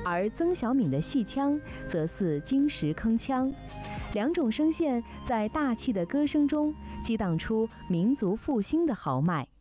而曾小敏的戏腔则似金石铿锵。两种声线在大气的歌声中激荡出民族复兴的豪迈。